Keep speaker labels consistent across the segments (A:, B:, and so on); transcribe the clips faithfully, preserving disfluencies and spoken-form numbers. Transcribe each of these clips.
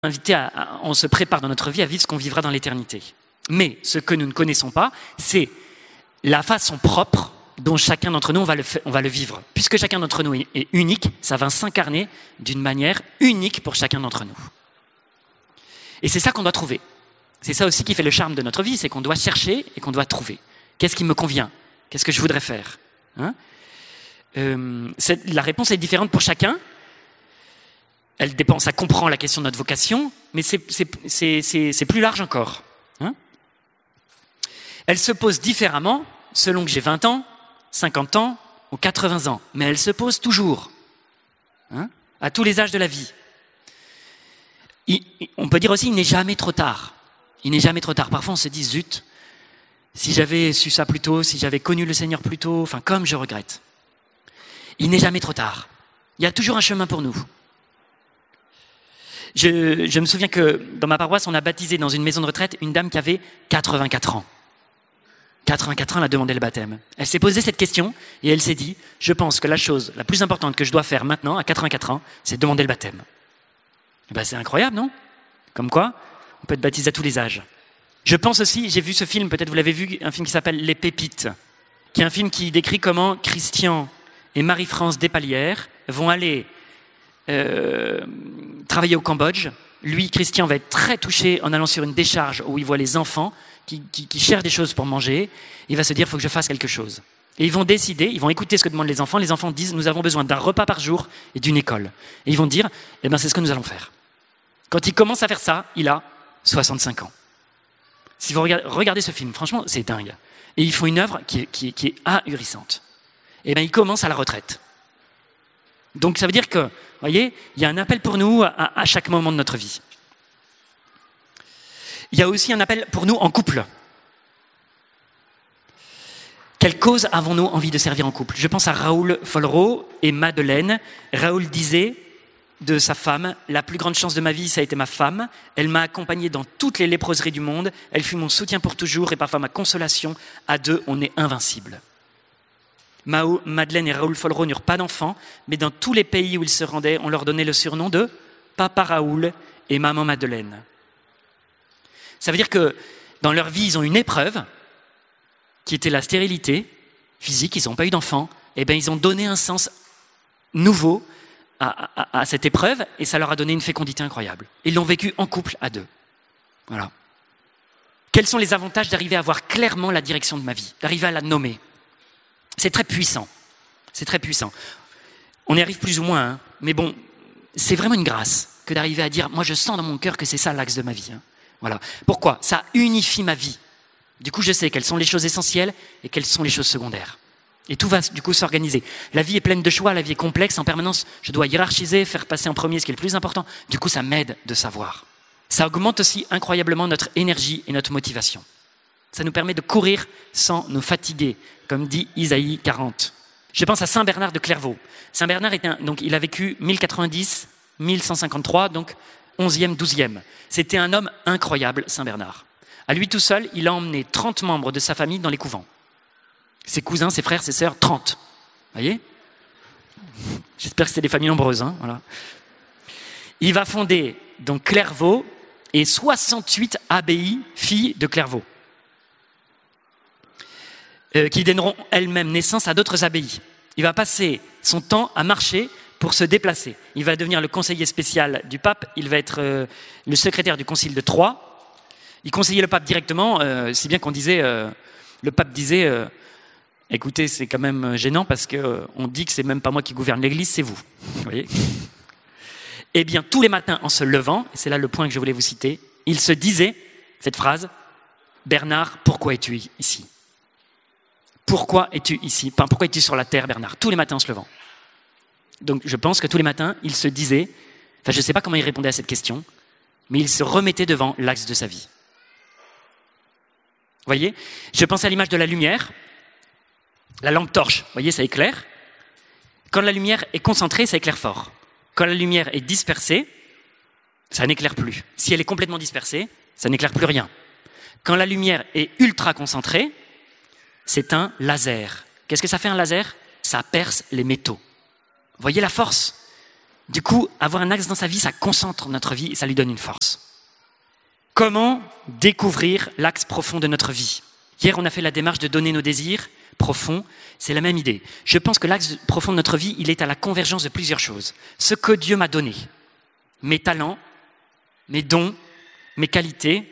A: invité à, à, on se prépare dans notre vie à vivre ce qu'on vivra dans l'éternité. Mais ce que nous ne connaissons pas, c'est la façon propre dont chacun d'entre nous, on va le, on va le vivre. Puisque chacun d'entre nous est, est unique, ça va s'incarner d'une manière unique pour chacun d'entre nous. Et c'est ça qu'on doit trouver. C'est ça aussi qui fait le charme de notre vie, c'est qu'on doit chercher et qu'on doit trouver. Qu'est-ce qui me convient? Qu'est-ce que je voudrais faire? hein euh, La réponse est différente pour chacun. Elle dépend, ça comprend la question de notre vocation, mais c'est, c'est, c'est, c'est, c'est plus large encore. Hein elle se pose différemment selon que j'ai vingt ans, cinquante ans ou quatre-vingts ans, mais elle se pose toujours, hein, à tous les âges de la vie. Il, on peut dire aussi qu'il n'est jamais trop tard. Il n'est jamais trop tard. Parfois on se dit, zut, si j'avais su ça plus tôt, si j'avais connu le Seigneur plus tôt, enfin comme je regrette. Il n'est jamais trop tard. Il y a toujours un chemin pour nous. Je, je me souviens que dans ma paroisse, on a baptisé dans une maison de retraite une dame qui avait quatre-vingt-quatre ans. quatre-vingt-quatre ans, elle a demandé le baptême. Elle s'est posé cette question et elle s'est dit, je pense que la chose la plus importante que je dois faire maintenant, à quatre-vingt-quatre ans, c'est demander le baptême. Et ben, c'est incroyable, non? Comme quoi, on peut être baptisé à tous les âges. Je pense aussi, j'ai vu ce film, peut-être vous l'avez vu, un film qui s'appelle Les Pépites, qui est un film qui décrit comment Christian et Marie-France Despalières vont aller euh, travailler au Cambodge. Lui, Christian, va être très touché en allant sur une décharge où il voit les enfants qui, qui, qui cherchent des choses pour manger. Il va se dire, il faut que je fasse quelque chose. Et ils vont décider, ils vont écouter ce que demandent les enfants. Les enfants disent, nous avons besoin d'un repas par jour et d'une école. Et ils vont dire, eh ben, c'est ce que nous allons faire. Quand il commence à faire ça, il a soixante-cinq ans. Si vous regardez, regardez ce film, franchement, c'est dingue. Et ils font une œuvre qui est, qui est, qui est ahurissante. Et bien, il commence à la retraite. Donc, ça veut dire que, vous voyez, il y a un appel pour nous à, à chaque moment de notre vie. Il y a aussi un appel pour nous en couple. Quelle cause avons-nous envie de servir en couple? Je pense à Raoul Follereau et Madeleine. Raoul disait de sa femme, la plus grande chance de ma vie, ça a été ma femme. Elle m'a accompagné dans toutes les léproseries du monde. Elle fut mon soutien pour toujours et parfois ma consolation. À deux, on est invincibles. Mao, Madeleine et Raoul Follereau n'eurent pas d'enfants, mais dans tous les pays où ils se rendaient, on leur donnait le surnom de Papa Raoul et Maman Madeleine. Ça veut dire que dans leur vie, ils ont une épreuve qui était la stérilité physique, ils n'ont pas eu d'enfants. Et bien, ils ont donné un sens nouveau à, à, à cette épreuve et ça leur a donné une fécondité incroyable. Ils l'ont vécu en couple à deux. Voilà. Quels sont les avantages d'arriver à voir clairement la direction de ma vie, d'arriver à la nommer? C'est très puissant. C'est très puissant. On y arrive plus ou moins, hein, mais bon, c'est vraiment une grâce que d'arriver à dire, moi je sens dans mon cœur que c'est ça l'axe de ma vie. Hein. Voilà. Pourquoi? Ça unifie ma vie. Du coup, je sais quelles sont les choses essentielles et quelles sont les choses secondaires. Et tout va du coup s'organiser. La vie est pleine de choix, la vie est complexe. En permanence, je dois hiérarchiser, faire passer en premier ce qui est le plus important. Du coup, ça m'aide de savoir. Ça augmente aussi incroyablement notre énergie et notre motivation. Ça nous permet de courir sans nous fatiguer, comme dit Isaïe quarante. Je pense à Saint Bernard de Clairvaux. Saint Bernard est un, donc il a vécu mille quatre-vingt-dix à mille cent cinquante-trois, donc onzième, douzième. C'était un homme incroyable, Saint Bernard. À lui tout seul, il a emmené trente membres de sa famille dans les couvents. Ses cousins, ses frères, ses sœurs, trente. Vous voyez? J'espère que c'était des familles nombreuses. Hein, voilà. Il va fonder donc Clairvaux et soixante-huit abbayes, filles de Clairvaux, euh, qui donneront elles-mêmes naissance à d'autres abbayes. Il va passer son temps à marcher pour se déplacer. Il va devenir le conseiller spécial du pape. Il va être euh, le secrétaire du concile de Troyes. Il conseillait le pape directement, euh, si bien qu'on disait, euh, le pape disait, euh, écoutez, c'est quand même gênant parce qu'on euh, dit que c'est même pas moi qui gouverne l'Église, c'est vous. Vous voyez? Eh bien, tous les matins en se levant, et c'est là le point que je voulais vous citer, il se disait cette phrase, Bernard, pourquoi es-tu ici? Pourquoi es-tu ici? Enfin, pourquoi es-tu sur la terre, Bernard? Tous les matins en se levant. Donc, je pense que tous les matins, il se disait, enfin, je ne sais pas comment il répondait à cette question, mais il se remettait devant l'axe de sa vie. Vous voyez? Je pense à l'image de la lumière. La lampe torche, vous voyez, ça éclaire. Quand la lumière est concentrée, ça éclaire fort. Quand la lumière est dispersée, ça n'éclaire plus. Si elle est complètement dispersée, ça n'éclaire plus rien. Quand la lumière est ultra concentrée, c'est un laser. Qu'est-ce que ça fait un laser? Ça perce les métaux. Vous voyez la force Du coup, avoir un axe dans sa vie, ça concentre notre vie et ça lui donne une force. Comment découvrir l'axe profond de notre vie ? Hier, on a fait la démarche de donner nos désirs profonds. C'est la même idée. Je pense que l'axe profond de notre vie, il est à la convergence de plusieurs choses. Ce que Dieu m'a donné, mes talents, mes dons, mes qualités,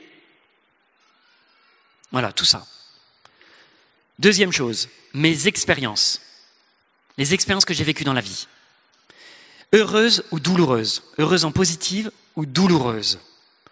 A: voilà, tout ça. Deuxième chose, mes expériences. Les expériences que j'ai vécues dans la vie. Heureuses ou douloureuses. Heureuses en positive ou douloureuses.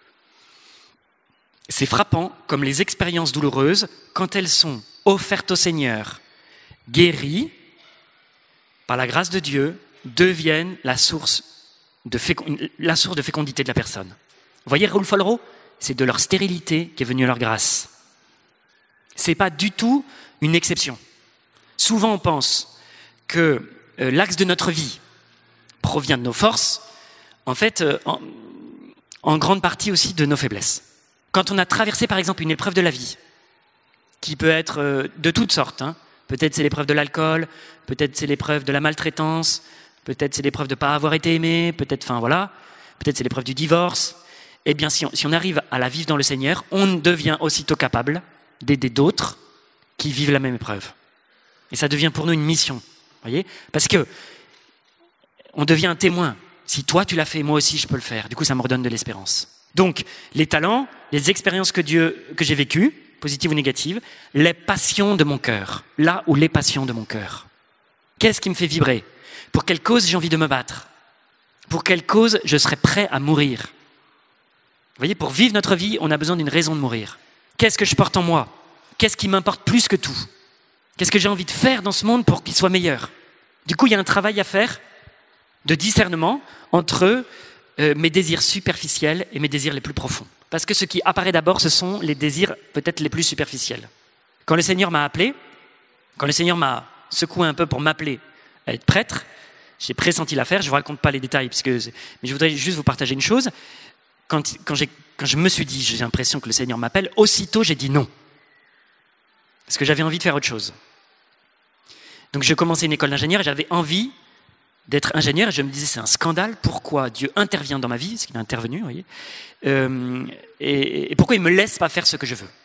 A: C'est frappant comme les expériences douloureuses, quand elles sont offertes au Seigneur, guéries, par la grâce de Dieu, deviennent la source de, fécond- la source de fécondité de la personne. Vous voyez Raoul Follereau ? C'est de leur stérilité qu'est venue leur grâce. C'est pas du tout une exception. Souvent on pense que euh, l'axe de notre vie provient de nos forces, en fait, euh, en, en grande partie aussi de nos faiblesses. Quand on a traversé par exemple une épreuve de la vie, qui peut être euh, de toutes sortes, hein. Peut-être c'est l'épreuve de l'alcool, peut-être c'est l'épreuve de la maltraitance, peut-être c'est l'épreuve de ne pas avoir été aimé, peut-être, enfin voilà, peut-être c'est l'épreuve du divorce. Eh bien, si on, si on arrive à la vivre dans le Seigneur, on devient aussitôt capable d'aider d'autres qui vivent la même épreuve. Et ça devient pour nous une mission, voyez ? Parce que on devient un témoin. Si toi tu l'as fait, moi aussi je peux le faire. Du coup, ça me redonne de l'espérance. Donc, les talents, les expériences que Dieu, que j'ai vécues, positives ou négatives, les passions de mon cœur. Là où les passions de mon cœur. Qu'est-ce qui me fait vibrer ? Pour quelle cause j'ai envie de me battre ? Pour quelle cause je serais prêt à mourir ? Vous voyez, pour vivre notre vie, on a besoin d'une raison de mourir. Qu'est-ce que je porte en moi ? Qu'est-ce qui m'importe plus que tout ? Qu'est-ce que j'ai envie de faire dans ce monde pour qu'il soit meilleur ? Du coup, il y a un travail à faire de discernement entre euh, mes désirs superficiels et mes désirs les plus profonds. Parce que ce qui apparaît d'abord, ce sont les désirs peut-être les plus superficiels. Quand le Seigneur m'a appelé, quand le Seigneur m'a secoué un peu pour m'appeler à être prêtre, j'ai pressenti l'affaire, je ne vous raconte pas les détails, parce que, mais je voudrais juste vous partager une chose. Quand, quand, j'ai, quand je me suis dit, j'ai l'impression que le Seigneur m'appelle, aussitôt j'ai dit non. Parce que j'avais envie de faire autre chose. Donc je commençais une école d'ingénieur et j'avais envie d'être ingénieur et je me disais c'est un scandale, pourquoi Dieu intervient dans ma vie, parce qu'il a intervenu, vous voyez, euh, et, et pourquoi il ne me laisse pas faire ce que je veux.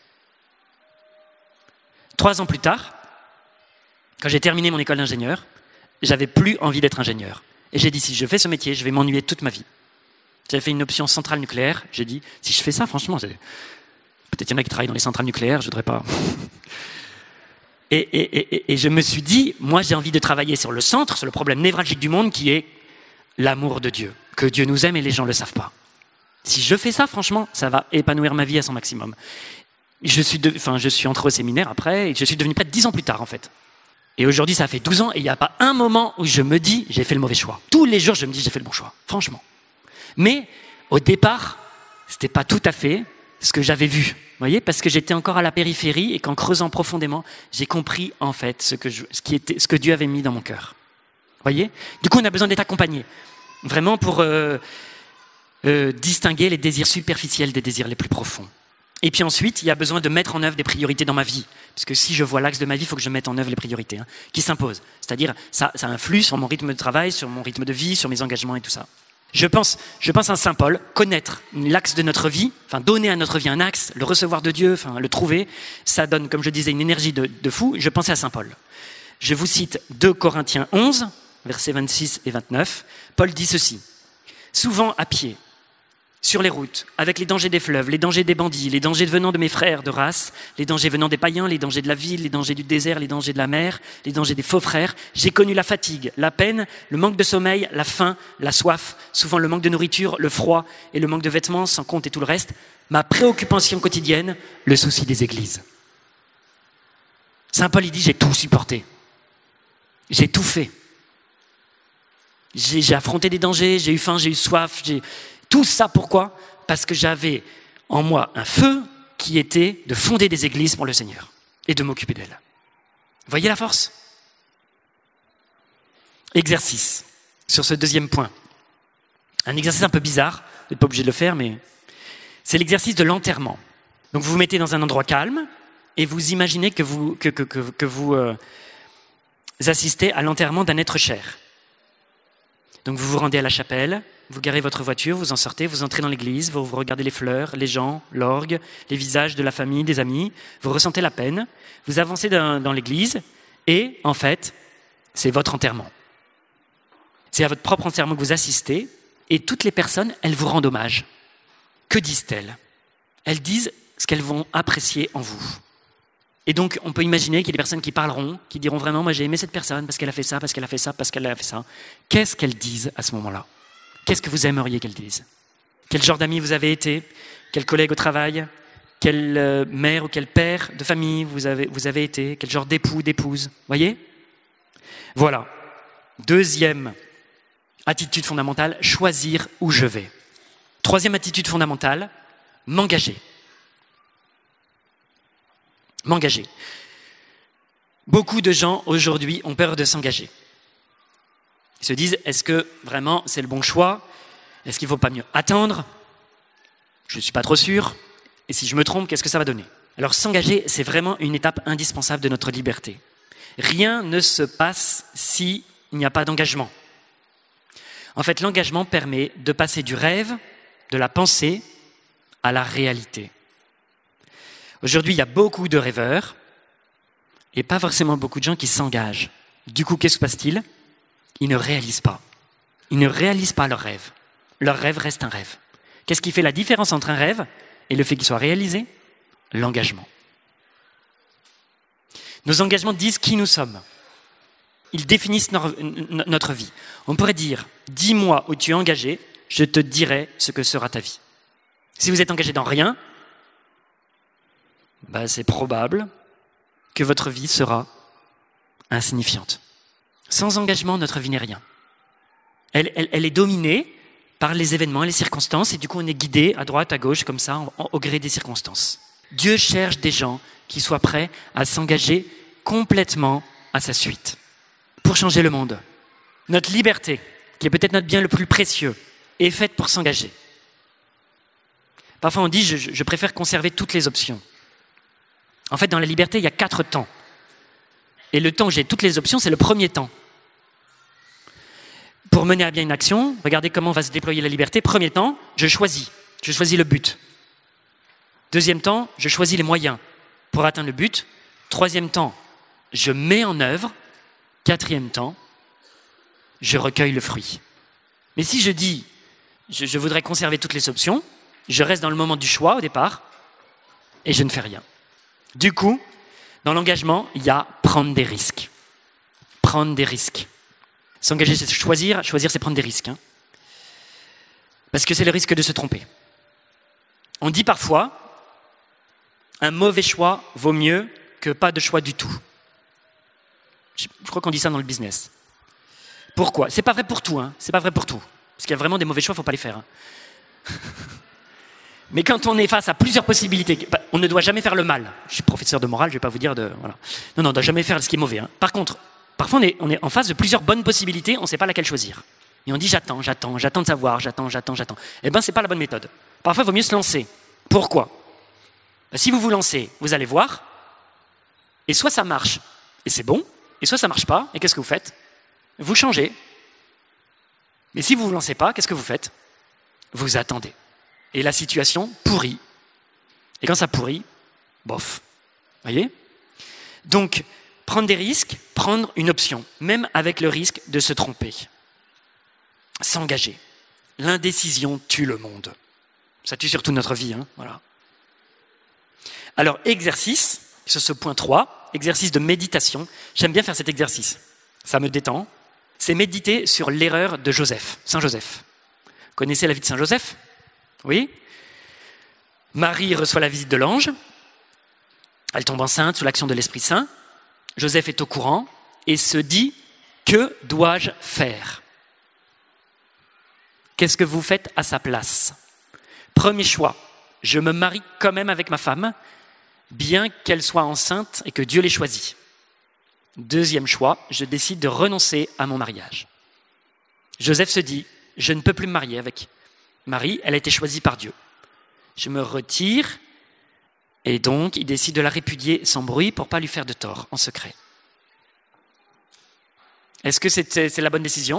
A: Trois ans plus tard, quand j'ai terminé mon école d'ingénieur, j'avais plus envie d'être ingénieur. Et j'ai dit si je fais ce métier, je vais m'ennuyer toute ma vie. J'avais fait une option centrale nucléaire, j'ai dit si je fais ça, franchement, c'est... peut-être il y en a qui travaillent dans les centrales nucléaires, je ne voudrais pas... Et, et, et, et je me suis dit, moi j'ai envie de travailler sur le centre, sur le problème névralgique du monde qui est l'amour de Dieu. Que Dieu nous aime et les gens ne le savent pas. Si je fais ça, franchement, ça va épanouir ma vie à son maximum. Je suis, de, enfin, je suis entré au séminaire après et je suis devenu prêtre dix ans plus tard en fait. Et aujourd'hui ça fait douze ans et il n'y a pas un moment où je me dis j'ai fait le mauvais choix. Tous les jours je me dis j'ai fait le bon choix, franchement. Mais au départ, ce n'était pas tout à fait ce que j'avais vu. Vous voyez, parce que j'étais encore à la périphérie et qu'en creusant profondément, j'ai compris en fait ce que, je, ce qui était, ce que Dieu avait mis dans mon cœur. Vous voyez ? Du coup, on a besoin d'être accompagné, vraiment pour euh, euh, distinguer les désirs superficiels des désirs les plus profonds. Et puis ensuite, il y a besoin de mettre en œuvre des priorités dans ma vie. Parce que si je vois l'axe de ma vie, il faut que je mette en œuvre les priorités hein, qui s'imposent. C'est-à-dire, ça, ça influe sur mon rythme de travail, sur mon rythme de vie, sur mes engagements et tout ça. Je pense, je pense à Saint Paul, connaître l'axe de notre vie, enfin donner à notre vie un axe, le recevoir de Dieu, enfin le trouver, ça donne, comme je disais, une énergie de, de fou. Je pensais à Saint Paul. Je vous cite deux Corinthiens onze, versets vingt-six et vingt-neuf. Paul dit ceci. Souvent à pied, sur les routes, avec les dangers des fleuves, les dangers des bandits, les dangers venant de mes frères de race, les dangers venant des païens, les dangers de la ville, les dangers du désert, les dangers de la mer, les dangers des faux frères, j'ai connu la fatigue, la peine, le manque de sommeil, la faim, la soif, souvent le manque de nourriture, le froid et le manque de vêtements, sans compter tout le reste, ma préoccupation quotidienne, le souci des églises. Saint Paul, il dit, j'ai tout supporté. J'ai tout fait. J'ai, j'ai affronté des dangers, j'ai eu faim, j'ai eu soif, j'ai... Tout ça, pourquoi ? Parce que j'avais en moi un feu qui était de fonder des églises pour le Seigneur et de m'occuper d'elles. Voyez la force ? Exercice, sur ce deuxième point. Un exercice un peu bizarre, vous n'êtes pas obligé de le faire, mais c'est l'exercice de l'enterrement. Donc vous vous mettez dans un endroit calme et vous imaginez que vous, que, que, que, que vous euh, assistez à l'enterrement d'un être cher. Donc vous vous rendez à la chapelle, vous garez votre voiture, vous en sortez, vous entrez dans l'église, vous, vous regardez les fleurs, les gens, l'orgue, les visages de la famille, des amis, vous ressentez la peine, vous avancez dans, dans l'église et en fait, c'est votre enterrement. C'est à votre propre enterrement que vous assistez et toutes les personnes, elles vous rendent hommage. Que disent-elles ? Elles disent ce qu'elles vont apprécier en vous. Et donc, on peut imaginer qu'il y a des personnes qui parleront, qui diront vraiment « moi j'ai aimé cette personne parce qu'elle a fait ça, parce qu'elle a fait ça, parce qu'elle a fait ça ». Qu'est-ce qu'elles disent à ce moment-là ? Qu'est-ce que vous aimeriez qu'elles disent ? Quel genre d'amis vous avez été ? Quel collègue au travail ? Quelle euh, mère ou quel père de famille vous avez, vous avez été ? Quel genre d'époux, d'épouse ? Voyez ? Voilà. Deuxième attitude fondamentale, choisir où je vais. Troisième attitude fondamentale, m'engager. M'engager. Beaucoup de gens aujourd'hui ont peur de s'engager. Ils se disent, est-ce que vraiment c'est le bon choix ? Est-ce qu'il ne faut pas mieux attendre ? Je ne suis pas trop sûr. Et si je me trompe, qu'est-ce que ça va donner ? Alors s'engager, c'est vraiment une étape indispensable de notre liberté. Rien ne se passe s'il n'y a pas d'engagement. En fait, l'engagement permet de passer du rêve, de la pensée, à la réalité. Aujourd'hui, il y a beaucoup de rêveurs et pas forcément beaucoup de gens qui s'engagent. Du coup, qu'est-ce qui se passe-t-il ? Ils ne réalisent pas. Ils ne réalisent pas leur rêve. Leur rêve reste un rêve. Qu'est-ce qui fait la différence entre un rêve et le fait qu'il soit réalisé ? L'engagement. Nos engagements disent qui nous sommes. Ils définissent notre vie. On pourrait dire, dis-moi où tu es engagé, je te dirai ce que sera ta vie. Si vous êtes engagé dans rien, bah c'est probable que votre vie sera insignifiante. Sans engagement, notre vie n'est rien. Elle, elle, elle est dominée par les événements, les circonstances, et du coup on est guidé à droite, à gauche, comme ça, en, en, au gré des circonstances. Dieu cherche des gens qui soient prêts à s'engager complètement à sa suite, pour changer le monde. Notre liberté, qui est peut-être notre bien le plus précieux, est faite pour s'engager. Parfois on dit, je, je préfère conserver toutes les options. En fait, dans la liberté, il y a quatre temps. Et le temps où j'ai toutes les options, c'est le premier temps. Pour mener à bien une action, regardez comment va se déployer la liberté. Premier temps, je choisis. Je choisis le but. Deuxième temps, je choisis les moyens pour atteindre le but. Troisième temps, je mets en œuvre. Quatrième temps, je recueille le fruit. Mais si je dis, je, je voudrais conserver toutes les options, je reste dans le moment du choix au départ et je ne fais rien. Du coup, dans l'engagement, il y a prendre des risques. Prendre des risques. S'engager, c'est choisir. Choisir, c'est prendre des risques. Hein. Parce que c'est le risque de se tromper. On dit parfois, un mauvais choix vaut mieux que pas de choix du tout. Je, je crois qu'on dit ça dans le business. Pourquoi ? C'est pas vrai pour tout. Hein. C'est pas vrai pour tout. Parce qu'il y a vraiment des mauvais choix, il ne faut pas les faire. Hein. Mais quand on est face à plusieurs possibilités, on ne doit jamais faire le mal. Je suis professeur de morale, je ne vais pas vous dire de... Voilà. Non, non, on ne doit jamais faire ce qui est mauvais. Hein. Par contre, parfois on est, on est en face de plusieurs bonnes possibilités, on ne sait pas laquelle choisir. Et on dit j'attends, j'attends, j'attends de savoir, j'attends, j'attends, j'attends. Eh bien, ce n'est pas la bonne méthode. Parfois, il vaut mieux se lancer. Pourquoi ? Si vous vous lancez, vous allez voir, et soit ça marche, et c'est bon, et soit ça ne marche pas, et qu'est-ce que vous faites ? Vous changez. Mais si vous ne vous lancez pas, qu'est-ce que vous faites ? Vous attendez. Et la situation pourrit. Et quand ça pourrit, bof. Voyez ? Donc, prendre des risques, prendre une option, même avec le risque de se tromper. S'engager. L'indécision tue le monde. Ça tue surtout notre vie. Hein, voilà. Alors, exercice, sur ce point trois, exercice de méditation. J'aime bien faire cet exercice. Ça me détend. C'est méditer sur l'erreur de Joseph, Saint Joseph. Vous connaissez la vie de Saint Joseph ? Oui. Marie reçoit la visite de l'ange. Elle tombe enceinte sous l'action de l'Esprit Saint. Joseph est au courant et se dit « Que dois-je faire ?» Qu'est-ce que vous faites à sa place ? Premier choix, je me marie quand même avec ma femme, bien qu'elle soit enceinte et que Dieu l'ait choisie. Deuxième choix, je décide de renoncer à mon mariage. Joseph se dit « Je ne peux plus me marier avec Marie, elle a été choisie par Dieu. Je me retire et donc il décide de la répudier sans bruit pour ne pas lui faire de tort, en secret. Est-ce que c'est, c'est la bonne décision ?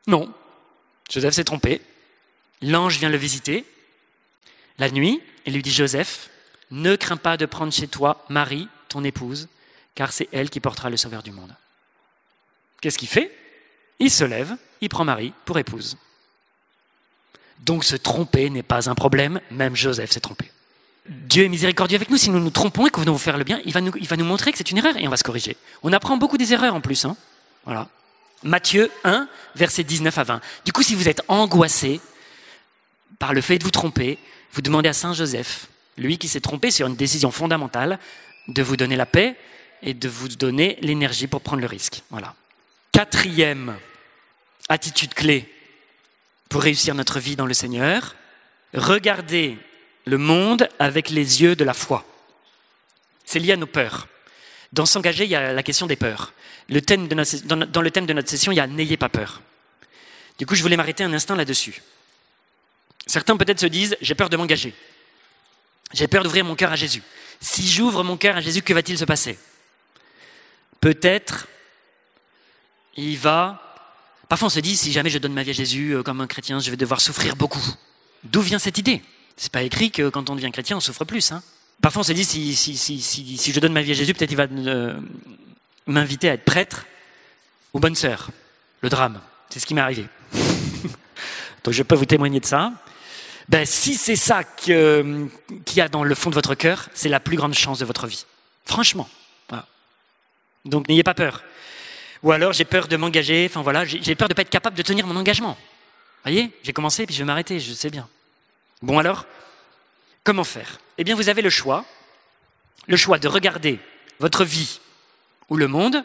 A: Non, Joseph s'est trompé. L'ange vient le visiter la nuit et lui dit « Joseph, ne crains pas de prendre chez toi Marie, ton épouse, car c'est elle qui portera le sauveur du monde. » Qu'est-ce qu'il fait? Il se lève, il prend Marie pour épouse. Donc se tromper n'est pas un problème, même Joseph s'est trompé. Dieu est miséricordieux avec nous, si nous nous trompons et que nous voulons faire le bien, il va, nous, il va nous montrer que c'est une erreur et on va se corriger. On apprend beaucoup des erreurs en plus. Hein. Voilà. Matthieu un, versets dix-neuf à vingt. Du coup, si vous êtes angoissé par le fait de vous tromper, vous demandez à Saint Joseph, lui qui s'est trompé sur une décision fondamentale, de vous donner la paix et de vous donner l'énergie pour prendre le risque. Voilà. Quatrième attitude clé pour réussir notre vie dans le Seigneur, regardez le monde avec les yeux de la foi. C'est lié à nos peurs. Dans s'engager, il y a la question des peurs. Le thème de notre, dans, dans le thème de notre session, il y a « N'ayez pas peur ». Du coup, je voulais m'arrêter un instant là-dessus. Certains peut-être se disent « J'ai peur de m'engager. J'ai peur d'ouvrir mon cœur à Jésus. Si j'ouvre mon cœur à Jésus, que va-t-il se passer ?» Peut-être, il va... Parfois on se dit, si jamais je donne ma vie à Jésus comme un chrétien, je vais devoir souffrir beaucoup. D'où vient cette idée? C'est pas écrit que quand on devient chrétien, on souffre plus. Hein. Parfois on se dit, si, si, si, si, si je donne ma vie à Jésus, peut-être il va euh, m'inviter à être prêtre ou bonne sœur. Le drame, c'est ce qui m'est arrivé. Donc je peux vous témoigner de ça. Ben, si c'est ça que, qu'il y a dans le fond de votre cœur, c'est la plus grande chance de votre vie. Franchement. Voilà. Donc n'ayez pas peur. Ou alors j'ai peur de m'engager, enfin voilà, j'ai, j'ai peur de ne pas être capable de tenir mon engagement. Vous voyez, j'ai commencé puis je vais m'arrêter, je sais bien. Bon alors, comment faire? Eh bien vous avez le choix, le choix de regarder votre vie ou le monde,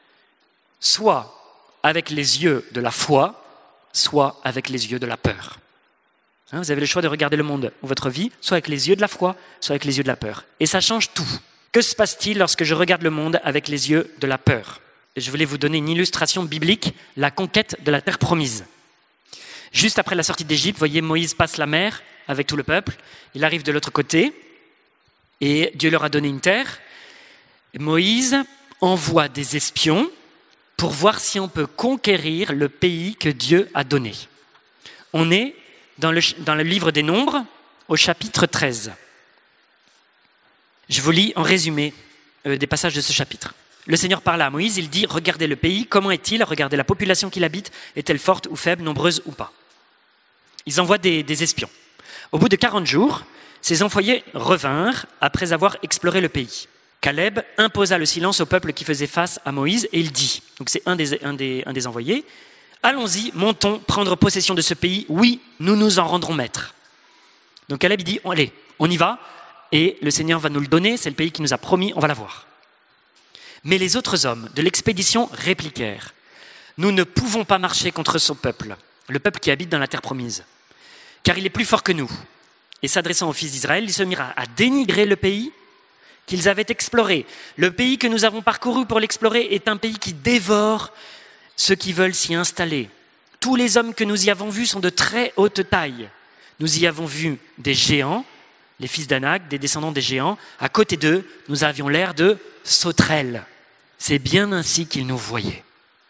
A: soit avec les yeux de la foi, soit avec les yeux de la peur. Hein, vous avez le choix de regarder le monde ou votre vie, soit avec les yeux de la foi, soit avec les yeux de la peur. Et ça change tout. Que se passe-t-il lorsque je regarde le monde avec les yeux de la peur? Je voulais vous donner une illustration biblique, la conquête de la terre promise. Juste après la sortie d'Égypte, vous voyez, Moïse passe la mer avec tout le peuple. Il arrive de l'autre côté et Dieu leur a donné une terre. Et Moïse envoie des espions pour voir si on peut conquérir le pays que Dieu a donné. On est dans le, dans le livre des Nombres, au chapitre treize. Je vous lis en résumé euh, des passages de ce chapitre. Le Seigneur parle à Moïse, il dit « Regardez le pays, comment est-il? Regardez la population qui l'habite, est-elle forte ou faible, nombreuse ou pas ?» Ils envoient des, des espions. Au bout de quarante jours, ces envoyés revinrent après avoir exploré le pays. Caleb imposa le silence au peuple qui faisait face à Moïse et il dit, donc c'est un des, un des, un des envoyés, « Allons-y, montons, prendre possession de ce pays, oui, nous nous en rendrons maîtres. » Donc Caleb il dit « Allez, on y va, et le Seigneur va nous le donner, c'est le pays qu'il nous a promis, on va l'avoir. » Mais les autres hommes de l'expédition répliquèrent « Nous ne pouvons pas marcher contre ce peuple, le peuple qui habite dans la terre promise, car il est plus fort que nous. » Et s'adressant aux fils d'Israël, ils se mirent à, à dénigrer le pays qu'ils avaient exploré. Le pays que nous avons parcouru pour l'explorer est un pays qui dévore ceux qui veulent s'y installer. Tous les hommes que nous y avons vus sont de très haute taille. Nous y avons vu des géants, les fils d'Anak, des descendants des géants. À côté d'eux, nous avions l'air de sauterelles. C'est bien ainsi qu'ils nous voyaient.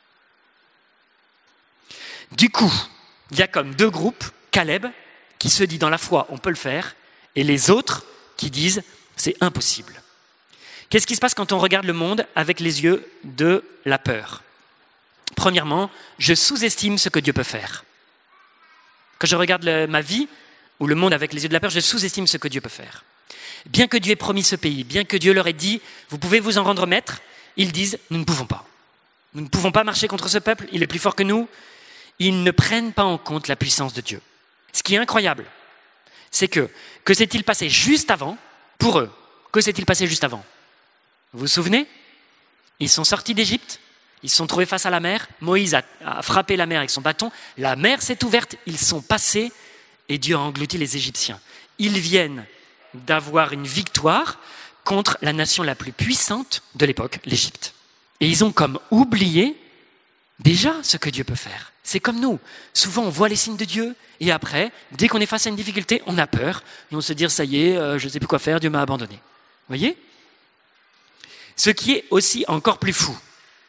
A: Du coup, il y a comme deux groupes, Caleb, qui se dit dans la foi, on peut le faire, et les autres qui disent, c'est impossible. Qu'est-ce qui se passe quand on regarde le monde avec les yeux de la peur? Premièrement, je sous-estime ce que Dieu peut faire. Quand je regarde le, ma vie, ou le monde avec les yeux de la peur, je sous-estime ce que Dieu peut faire. Bien que Dieu ait promis ce pays, bien que Dieu leur ait dit, vous pouvez vous en rendre maître, ils disent, nous ne pouvons pas. Nous ne pouvons pas marcher contre ce peuple, il est plus fort que nous. Ils ne prennent pas en compte la puissance de Dieu. Ce qui est incroyable, c'est que, que s'est-il passé juste avant, pour eux, que s'est-il passé juste avant? Vous vous souvenez? Ils sont sortis d'Égypte, ils se sont trouvés face à la mer, Moïse a, a frappé la mer avec son bâton, la mer s'est ouverte, ils sont passés et Dieu a englouti les Égyptiens. Ils viennent d'avoir une victoire contre la nation la plus puissante de l'époque, l'Égypte. Et ils ont comme oublié déjà ce que Dieu peut faire. C'est comme nous. Souvent, on voit les signes de Dieu et après, dès qu'on est face à une difficulté, on a peur et on se dit, ça y est, euh, je ne sais plus quoi faire, Dieu m'a abandonné. Vous voyez? Ce qui est aussi encore plus fou,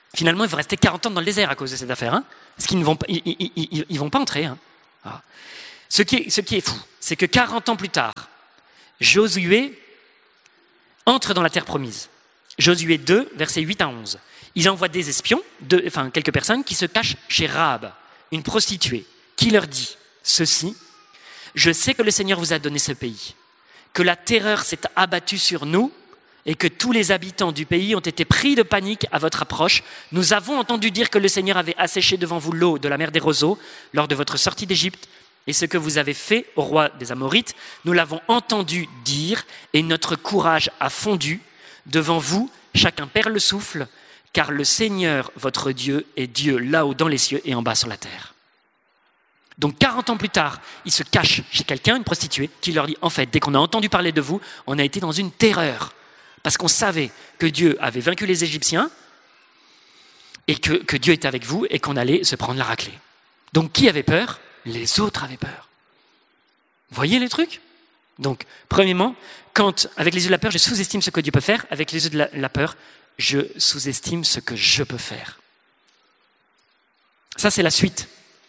A: Finalement, ils vont rester quarante ans dans le désert à cause de cette affaire. Hein, parce qu'ils ne vont, ils, ils, ils, ils vont pas entrer. Hein. Ah. Ce, qui est, ce qui est fou, c'est que quarante ans plus tard, Josué entre dans la terre promise. Josué deux, versets huit à onze. Il envoie des espions, deux, enfin quelques personnes, qui se cachent chez Rahab, une prostituée, qui leur dit ceci: je sais que le Seigneur vous a donné ce pays, que la terreur s'est abattue sur nous et que tous les habitants du pays ont été pris de panique à votre approche. Nous avons entendu dire que le Seigneur avait asséché devant vous l'eau de la mer des roseaux lors de votre sortie d'Égypte, et ce que vous avez fait au roi des Amorites, nous l'avons entendu dire, et notre courage a fondu. Devant vous, chacun perd le souffle, car le Seigneur, votre Dieu, est Dieu là-haut dans les cieux et en bas sur la terre. Donc quarante ans plus tard, ils se cachent chez quelqu'un, une prostituée, qui leur dit, en fait, dès qu'on a entendu parler de vous, on a été dans une terreur, parce qu'on savait que Dieu avait vaincu les Égyptiens, et que, que Dieu était avec vous, et qu'on allait se prendre la raclée. Donc qui avait peur ? Les autres avaient peur. Vous voyez les trucs ? Donc, premièrement, quand, avec les yeux de la peur, je sous-estime ce que Dieu peut faire, avec les yeux de la, la peur, je sous-estime ce que je peux faire. Ça, c'est la suite.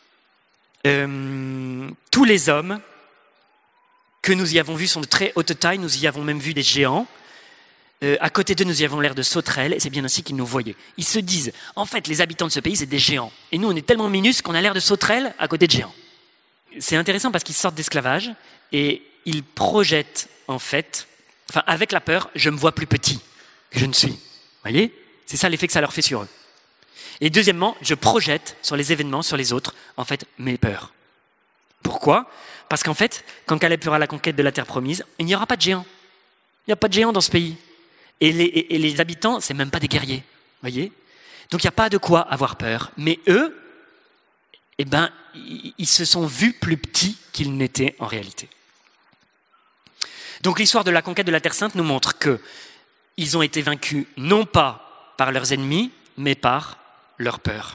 A: Euh, tous les hommes que nous y avons vus sont de très haute taille, nous y avons même vu des géants. Euh, à côté d'eux, nous y avons l'air de sauterelles, et c'est bien ainsi qu'ils nous voyaient. Ils se disent, en fait, les habitants de ce pays, c'est des géants. Et nous, on est tellement minuscules qu'on a l'air de sauterelles à côté de géants. C'est intéressant parce qu'ils sortent d'esclavage, et ils projettent, en fait, enfin, avec la peur, je me vois plus petit que je ne suis. Vous voyez ? C'est ça l'effet que ça leur fait sur eux. Et deuxièmement, je projette sur les événements, sur les autres, en fait, mes peurs. Pourquoi ? Parce qu'en fait, quand Caleb fera la conquête de la terre promise, il n'y aura pas de géants. Il n'y a pas de géants dans ce pays. Et les, et, et les habitants, c'est même pas des guerriers. Vous voyez ? Donc il n'y a pas de quoi avoir peur. Mais eux, eh ben, ils, ils se sont vus plus petits qu'ils n'étaient en réalité. Donc l'histoire de la conquête de la Terre Sainte nous montre qu'ils ont été vaincus non pas par leurs ennemis, mais par leur peur.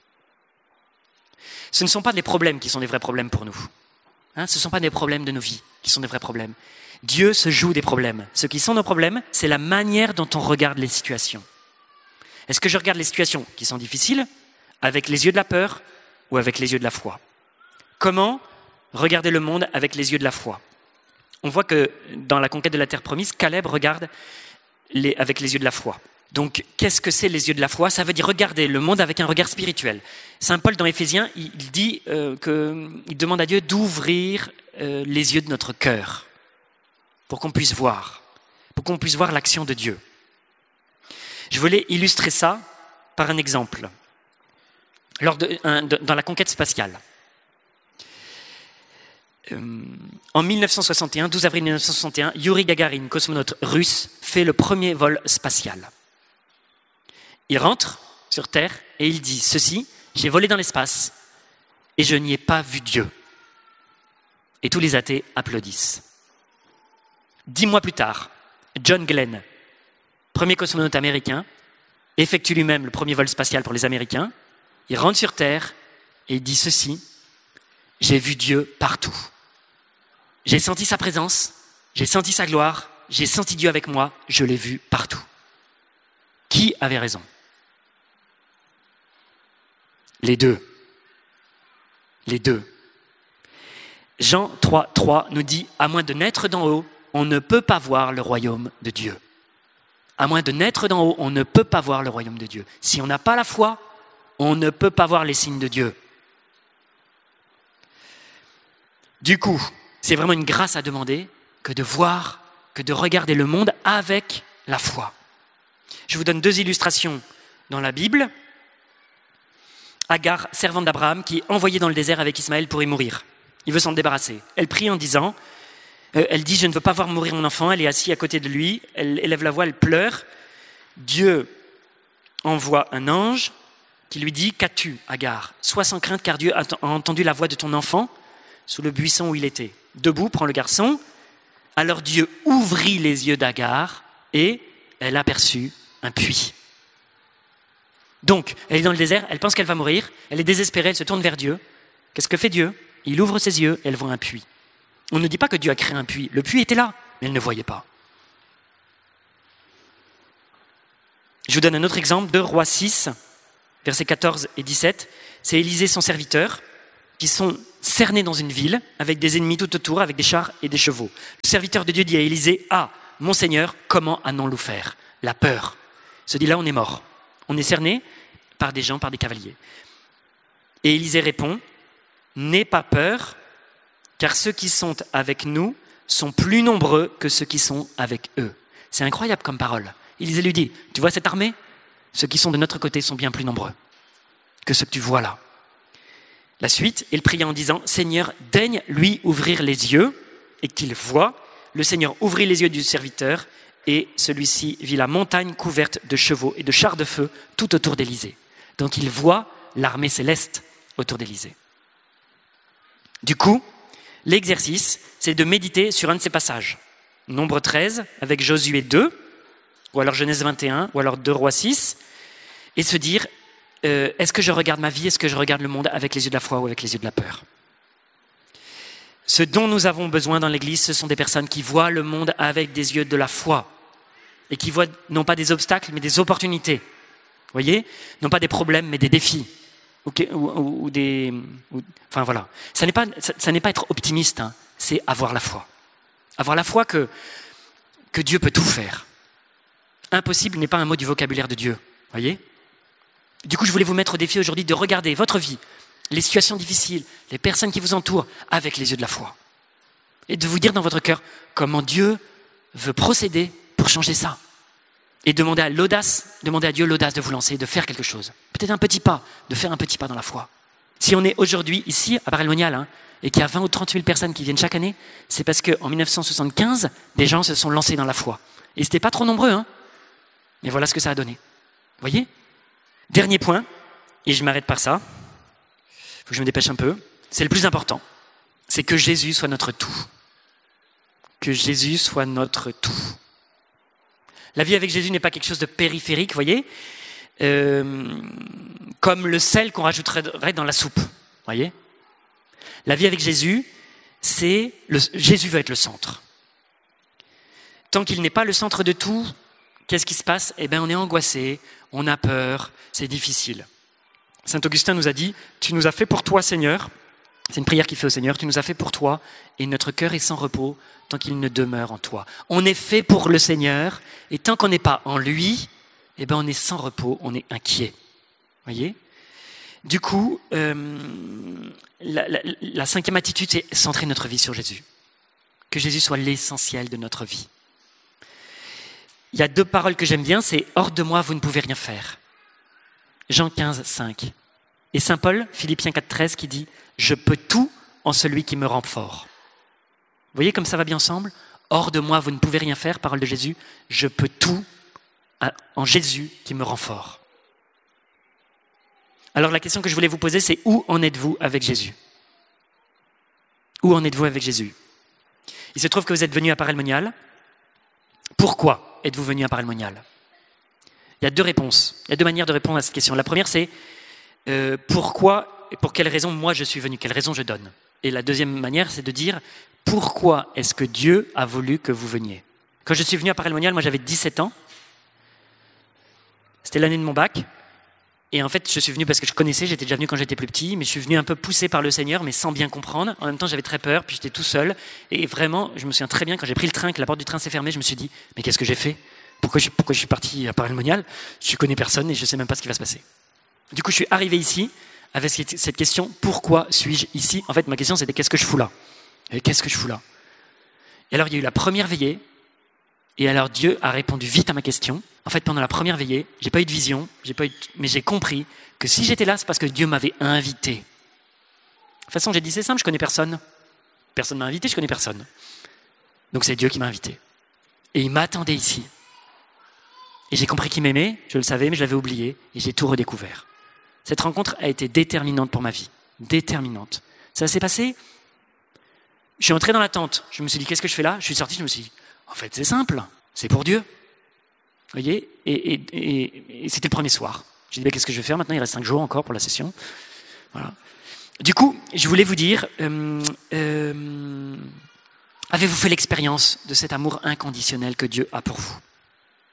A: Ce ne sont pas des problèmes qui sont des vrais problèmes pour nous. Hein, ce ne sont pas des problèmes de nos vies qui sont des vrais problèmes. Dieu se joue des problèmes. Ce qui sont nos problèmes, c'est la manière dont on regarde les situations. Est-ce que je regarde les situations qui sont difficiles avec les yeux de la peur ou avec les yeux de la foi ? Comment regarder le monde avec les yeux de la foi ? On voit que dans la conquête de la terre promise, Caleb regarde les, avec les yeux de la foi. Donc, qu'est-ce que c'est les yeux de la foi ? Ça veut dire regarder le monde avec un regard spirituel. Saint Paul, dans Éphésiens, il dit euh, qu'il demande à Dieu d'ouvrir euh, les yeux de notre cœur pour qu'on puisse voir, pour qu'on puisse voir l'action de Dieu. Je voulais illustrer ça par un exemple. Lors de, un, de, dans la conquête spatiale. Euh, en mille neuf cent soixante et un, douze avril mille neuf cent soixante et un, Youri Gagarin, cosmonaute russe, fait le premier vol spatial. Il rentre sur Terre et il dit ceci: j'ai volé dans l'espace et je n'y ai pas vu Dieu. Et tous les athées applaudissent. Dix mois plus tard, John Glenn, premier cosmonaute américain, effectue lui-même le premier vol spatial pour les Américains. Il rentre sur Terre et il dit ceci: j'ai vu Dieu partout. J'ai senti sa présence, j'ai senti sa gloire, j'ai senti Dieu avec moi, je l'ai vu partout. Qui avait raison ? Les deux. Les deux. Jean trois, trois nous dit « À moins de naître d'en haut, on ne peut pas voir le royaume de Dieu. » À moins de naître d'en haut, on ne peut pas voir le royaume de Dieu. Si on n'a pas la foi, on ne peut pas voir les signes de Dieu. Du coup, c'est vraiment une grâce à demander que de voir, que de regarder le monde avec la foi. Je vous donne deux illustrations dans la Bible. Agar, servante d'Abraham, qui est envoyée dans le désert avec Ismaël pour y mourir. Il veut s'en débarrasser. Elle prie en disant, euh, elle dit « Je ne veux pas voir mourir mon enfant ». Elle est assise à côté de lui, elle élève la voix, elle pleure. Dieu envoie un ange qui lui dit « Qu'as-tu, Agar ? Sois sans crainte, car Dieu a entendu la voix de ton enfant sous le buisson où il était. » Debout, prend le garçon. Alors Dieu ouvrit les yeux d'Agar et elle aperçut un puits. Donc, elle est dans le désert, elle pense qu'elle va mourir, elle est désespérée, elle se tourne vers Dieu. Qu'est-ce que fait Dieu ? Il ouvre ses yeux et elle voit un puits. On ne dit pas que Dieu a créé un puits. Le puits était là, mais elle ne voyait pas. Je vous donne un autre exemple, deux Rois six, versets quatorze et dix-sept, c'est Élisée, son serviteur, qui sont cernés dans une ville, avec des ennemis tout autour, avec des chars et des chevaux. Le serviteur de Dieu dit à Élisée, « Ah, mon Seigneur, comment allons-nous faire ?» La peur. Il se dit, là, on est mort. On est cerné par des gens, par des cavaliers. Et Élisée répond, « N'aie pas peur, car ceux qui sont avec nous sont plus nombreux que ceux qui sont avec eux. » C'est incroyable comme parole. Élisée lui dit, « Tu vois cette armée ? Ceux qui sont de notre côté sont bien plus nombreux que ceux que tu vois là. » La suite, il pria en disant, « Seigneur, daigne lui ouvrir les yeux et qu'il voie. » Le Seigneur ouvrit les yeux du serviteur et celui-ci vit la montagne couverte de chevaux et de chars de feu tout autour d'Élisée. Donc il voit l'armée céleste autour d'Élisée. Du coup, l'exercice, c'est de méditer sur un de ces passages. Nombre treize, avec Josué deux, ou alors Genèse vingt et un, ou alors deux Rois six, et se dire, euh, est-ce que je regarde ma vie, est-ce que je regarde le monde avec les yeux de la foi ou avec les yeux de la peur ? Ce dont nous avons besoin dans l'Église, ce sont des personnes qui voient le monde avec des yeux de la foi, et qui voient non pas des obstacles, mais des opportunités. Vous voyez ? Non pas des problèmes, mais des défis. Ou, ou, ou des, ou, enfin voilà. Ça n'est pas, ça, ça n'est pas être optimiste, hein, c'est avoir la foi. Avoir la foi que, que Dieu peut tout faire. Impossible n'est pas un mot du vocabulaire de Dieu. Voyez ? Du coup, je voulais vous mettre au défi aujourd'hui de regarder votre vie, les situations difficiles, les personnes qui vous entourent avec les yeux de la foi. Et de vous dire dans votre cœur comment Dieu veut procéder pour changer ça. Et demander à l'audace, demander à Dieu l'audace de vous lancer, de faire quelque chose. Peut-être un petit pas, de faire un petit pas dans la foi. Si on est aujourd'hui ici, à Paray-le-Monial, hein, et qu'il y a vingt ou trente mille personnes qui viennent chaque année, c'est parce qu'en dix-neuf cent soixante-quinze, des gens se sont lancés dans la foi. Et c'était pas trop nombreux, hein. Mais voilà ce que ça a donné. Vous voyez ? Dernier point, et je m'arrête par ça. Faut que je me dépêche un peu. C'est le plus important. C'est que Jésus soit notre tout. Que Jésus soit notre tout. La vie avec Jésus n'est pas quelque chose de périphérique, vous voyez, euh, comme le sel qu'on rajouterait dans la soupe, vous voyez. La vie avec Jésus, c'est le, Jésus veut être le centre. Tant qu'il n'est pas le centre de tout, qu'est-ce qui se passe ? Eh bien, on est angoissé, on a peur, c'est difficile. Saint Augustin nous a dit, « Tu nous as fait pour toi, Seigneur ». C'est une prière qu'il fait au Seigneur, « Tu nous as fait pour toi, et notre cœur est sans repos tant qu'il ne demeure en toi. » On est fait pour le Seigneur, et tant qu'on n'est pas en lui, eh ben on est sans repos, on est inquiet. Voyez ? Du coup, euh, la, la, la cinquième attitude, c'est centrer notre vie sur Jésus. Que Jésus soit l'essentiel de notre vie. Il y a deux paroles que j'aime bien, c'est « Hors de moi, vous ne pouvez rien faire ». Jean quinze, cinq. Et Saint Paul, Philippiens quatre, treize, qui dit « Je peux tout en celui qui me rend fort ». Vous voyez comme ça va bien ensemble ? Hors de moi, vous ne pouvez rien faire, parole de Jésus. Je peux tout en Jésus qui me rend fort. Alors la question que je voulais vous poser, c'est où en êtes-vous avec Jésus ? Où en êtes-vous avec Jésus ? Il se trouve que vous êtes venu à Paray-le-Monial. Pourquoi êtes-vous venu à Paray-le-Monial ? Il y a deux réponses. Il y a deux manières de répondre à cette question. La première, c'est euh, pourquoi et pour quelle raison moi je suis venu, quelle raison je donne. Et la deuxième manière, c'est de dire pourquoi est-ce que Dieu a voulu que vous veniez. Quand je suis venu à Paray-le-Monial, moi j'avais dix-sept ans. C'était l'année de mon bac. Et en fait, je suis venu parce que je connaissais, j'étais déjà venu quand j'étais plus petit, mais je suis venu un peu poussé par le Seigneur, mais sans bien comprendre. En même temps, j'avais très peur, puis j'étais tout seul. Et vraiment, je me souviens très bien, quand j'ai pris le train, que la porte du train s'est fermée, je me suis dit, mais qu'est-ce que j'ai fait ? Pourquoi je, pourquoi je suis parti à Paray-le-Monial ? Je ne connais personne et je ne sais même pas ce qui va se passer. Du coup, je suis arrivé ici avec cette question, pourquoi suis-je ici ? En fait, ma question, c'était qu'est-ce que je fous là ? Et qu'est-ce que je fous là ? Et alors, il y a eu la première veillée, et alors Dieu a répondu vite à ma question. En fait, pendant la première veillée, j'ai pas eu de vision, j'ai pas eu de... mais j'ai compris que si j'étais là, c'est parce que Dieu m'avait invité. De toute façon, j'ai dit, c'est simple, je connais personne. Personne m'a invité, je connais personne. Donc c'est Dieu qui m'a invité. Et il m'attendait ici. Et j'ai compris qu'il m'aimait, je le savais, mais je l'avais oublié, et j'ai tout redécouvert. Cette rencontre a été déterminante pour ma vie. Déterminante. Ça s'est passé. Je suis entré dans la tente, je me suis dit, qu'est-ce que je fais là ? Je suis sorti, je me suis dit, en fait, c'est simple, c'est pour Dieu. Vous voyez ? Et, et, et, et c'était le premier soir. J'ai dit, bah, qu'est-ce que je vais faire maintenant ? Il reste cinq jours encore pour la session. Voilà. Du coup, je voulais vous dire, euh, euh, avez-vous fait l'expérience de cet amour inconditionnel que Dieu a pour vous ?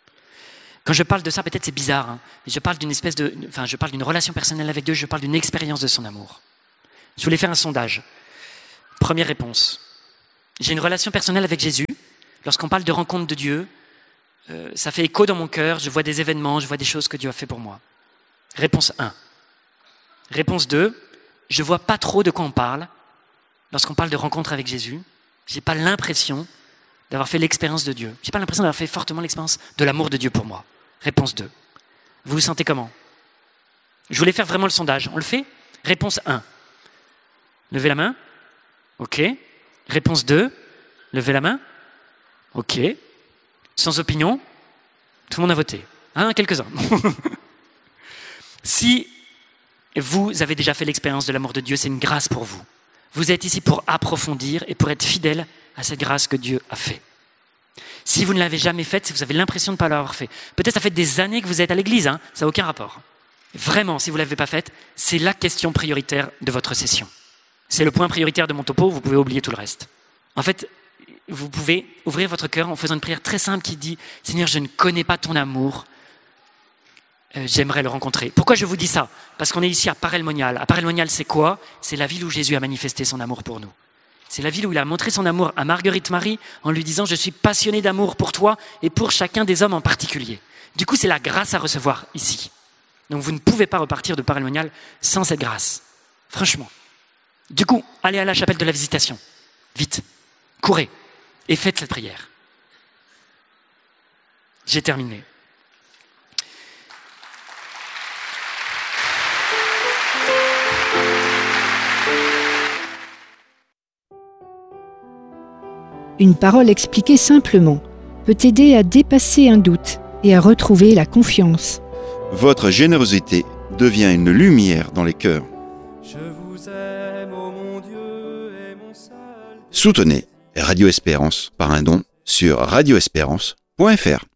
A: Quand je parle de ça, peut-être c'est bizarre, hein, mais je parle d'une espèce de, enfin, je parle d'une relation personnelle avec Dieu, je parle d'une expérience de son amour. Je voulais faire un sondage. Première réponse. J'ai une relation personnelle avec Jésus. Lorsqu'on parle de rencontre de Dieu, euh, ça fait écho dans mon cœur, je vois des événements, je vois des choses que Dieu a fait pour moi. Réponse un. Réponse deux. Je vois pas trop de quoi on parle. Lorsqu'on parle de rencontre avec Jésus, j'ai pas l'impression d'avoir fait l'expérience de Dieu. J'ai pas l'impression d'avoir fait fortement l'expérience de l'amour de Dieu pour moi. Réponse deux. Vous vous sentez comment? Je voulais faire vraiment le sondage. On le fait? Réponse un. Levez la main. Ok. Réponse deux. Levez la main. Ok. Sans opinion. Tout le monde a voté. Hein, quelques-uns. Si vous avez déjà fait l'expérience de l'amour de Dieu, c'est une grâce pour vous. Vous êtes ici pour approfondir et pour être fidèle à cette grâce que Dieu a fait. Si vous ne l'avez jamais faite, si vous avez l'impression de ne pas l'avoir fait, peut-être ça fait des années que vous êtes à l'église, hein, ça n'a aucun rapport. Vraiment, si vous ne l'avez pas faite, c'est la question prioritaire de votre session. C'est le point prioritaire de mon topo, vous pouvez oublier tout le reste. En fait, vous pouvez ouvrir votre cœur en faisant une prière très simple qui dit « Seigneur, je ne connais pas ton amour, euh, j'aimerais le rencontrer. » Pourquoi je vous dis ça? Parce qu'on est ici à Paray-le-Monial. À Paray-le-Monial, c'est quoi? C'est la ville où Jésus a manifesté son amour pour nous. C'est la ville où il a montré son amour à Marguerite Marie en lui disant « Je suis passionné d'amour pour toi et pour chacun des hommes en particulier. » Du coup, c'est la grâce à recevoir ici. Donc vous ne pouvez pas repartir de Paray-le-Monial sans cette grâce. Franchement. Du coup, allez à la chapelle de la Visitation. Vite. Courez. Et faites cette prière. J'ai terminé.
B: Une parole expliquée simplement peut aider à dépasser un doute et à retrouver la confiance.
C: Votre générosité devient une lumière dans les cœurs.
D: Je vous aime, ô mon Dieu, et mon seul...
C: Soutenez Radio Espérance par un don sur radio espérance point f r.